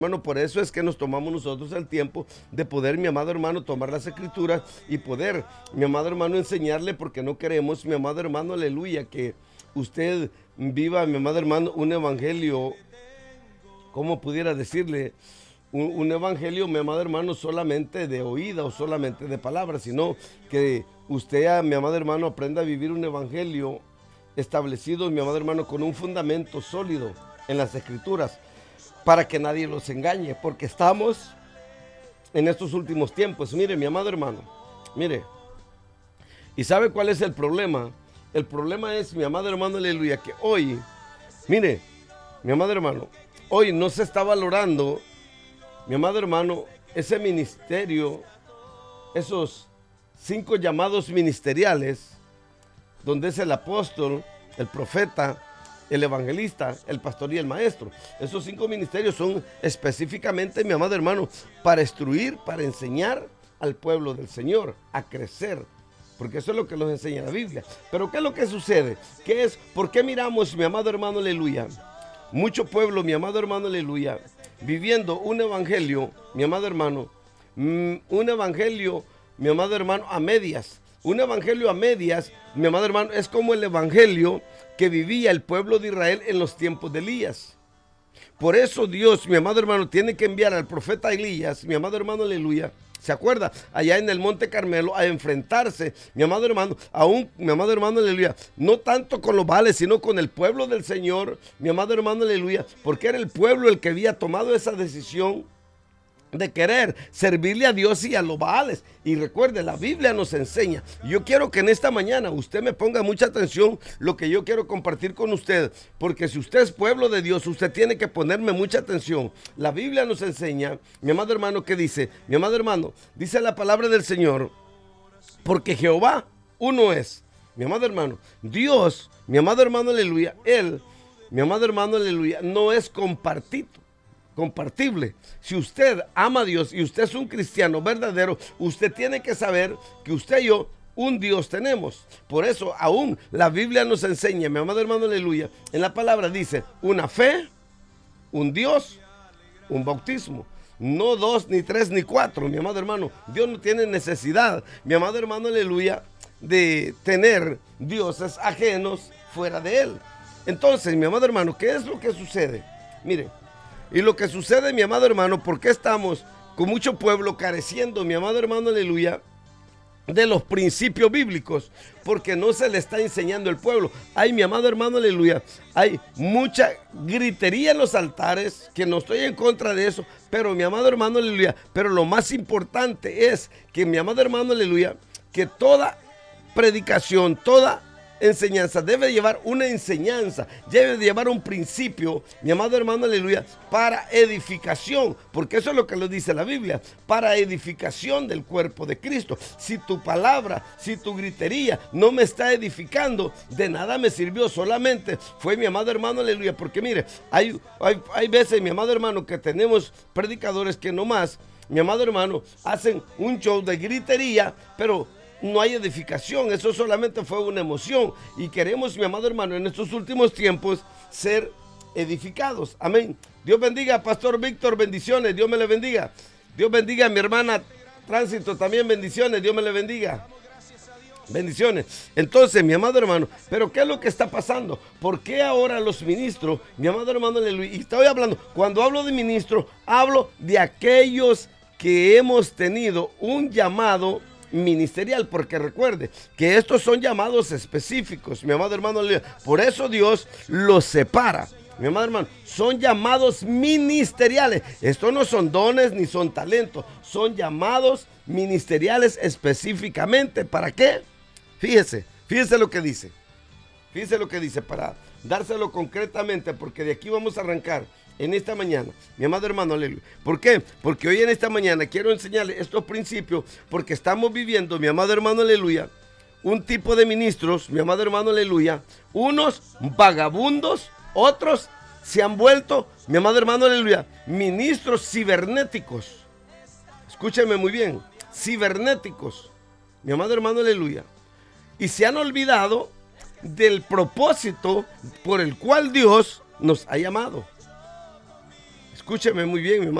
Hermano, por eso es que nos tomamos nosotros el tiempo de poder, mi amado hermano, tomar las escrituras y poder, mi amado hermano, enseñarle, porque no queremos, mi amado hermano, aleluya, que usted viva, mi amado hermano, un evangelio, ¿cómo pudiera decirle? Un evangelio, mi amado hermano, solamente de oída o solamente de palabras, sino que usted, mi amado hermano, aprenda a vivir un evangelio establecido, mi amado hermano, con un fundamento sólido en las escrituras, para que nadie los engañe, porque estamos en estos últimos tiempos. Mire, mi amado hermano, mire, ¿y sabe cuál es el problema? El problema es, mi amado hermano, aleluya, que hoy, mire, mi amado hermano, hoy no se está valorando, mi amado hermano, ese ministerio, esos 5 llamados ministeriales, donde es el apóstol, el profeta, el evangelista, el pastor y el maestro. Esos 5 ministerios son específicamente, mi amado hermano, para instruir, para enseñar al pueblo del Señor a crecer, porque eso es lo que nos enseña la Biblia. Pero ¿qué es lo que sucede? ¿Qué es? ¿Por qué miramos, mi amado hermano, aleluya, mucho pueblo, mi amado hermano, aleluya, viviendo un evangelio, mi amado hermano, un evangelio, mi amado hermano, a medias? Un evangelio a medias, mi amado hermano, es como el evangelio que vivía el pueblo de Israel en los tiempos de Elías. Por eso Dios, mi amado hermano, tiene que enviar al profeta Elías, mi amado hermano, aleluya, ¿se acuerda? Allá en el Monte Carmelo, a enfrentarse, mi amado hermano, aún, mi amado hermano, aleluya, no tanto con los Baales, sino con el pueblo del Señor, mi amado hermano, aleluya, porque era el pueblo el que había tomado esa decisión de querer servirle a Dios y a los Baales. Y recuerde, la Biblia nos enseña. Yo quiero que en esta mañana usted me ponga mucha atención lo que yo quiero compartir con usted, porque si usted es pueblo de Dios, usted tiene que ponerme mucha atención. La Biblia nos enseña, mi amado hermano, ¿qué dice? Mi amado hermano, dice la palabra del Señor, porque Jehová uno es. Mi amado hermano, Dios, mi amado hermano, aleluya, Él, mi amado hermano, aleluya, no es compartible. Si usted ama a Dios y usted es un cristiano verdadero, usted tiene que saber que usted y yo un Dios tenemos. Por eso aún la Biblia nos enseña, mi amado hermano, aleluya, en la palabra dice una fe, un Dios, un bautismo. No 2, ni 3, ni 4, mi amado hermano. Dios no tiene necesidad, mi amado hermano, aleluya, de tener dioses ajenos fuera de él. Entonces, mi amado hermano, ¿qué es lo que sucede? Mire, y lo que sucede, mi amado hermano, ¿por qué estamos con mucho pueblo careciendo, mi amado hermano, aleluya, de los principios bíblicos? Porque no se le está enseñando al pueblo. Hay, mi amado hermano, aleluya, hay mucha gritería en los altares, que no estoy en contra de eso, pero mi amado hermano, aleluya, pero lo más importante es que, mi amado hermano, aleluya, que toda predicación, toda enseñanza debe llevar una enseñanza, debe llevar un principio, mi amado hermano, aleluya, para edificación, porque eso es lo que lo dice la Biblia, para edificación del cuerpo de Cristo. Si tu palabra, si tu gritería no me está edificando, de nada me sirvió, solamente fue, mi amado hermano, aleluya, porque mire, hay veces, mi amado hermano, que tenemos predicadores que nomás, mi amado hermano, hacen un show de gritería, pero no hay edificación. Eso solamente fue una emoción, y queremos, mi amado hermano, en estos últimos tiempos ser edificados. Amén. Dios bendiga, Pastor Víctor, bendiciones, Dios me le bendiga. Dios bendiga a mi hermana Tránsito, también bendiciones, Dios me le bendiga. Bendiciones. Entonces, mi amado hermano, pero ¿qué es lo que está pasando? ¿Por qué ahora los ministros, mi amado hermano, y estoy hablando, cuando hablo de ministros, hablo de aquellos que hemos tenido un llamado ministerial, porque recuerde que estos son llamados específicos, mi amado hermano, por eso Dios los separa, mi amado hermano, son llamados ministeriales. Estos no son dones ni son talentos, son llamados ministeriales específicamente. ¿Para qué? Fíjese lo que dice. Fíjese lo que dice, para dárselo concretamente, porque de aquí vamos a arrancar en esta mañana, mi amado hermano, aleluya. ¿Por qué? Porque hoy en esta mañana quiero enseñarle estos principios, porque estamos viviendo, mi amado hermano, aleluya, un tipo de ministros, mi amado hermano, aleluya, unos vagabundos, otros se han vuelto, mi amado hermano, aleluya, ministros cibernéticos. Escúcheme muy bien, cibernéticos, mi amado hermano, aleluya. Y se han olvidado del propósito por el cual Dios nos ha llamado. Escúcheme muy bien, mi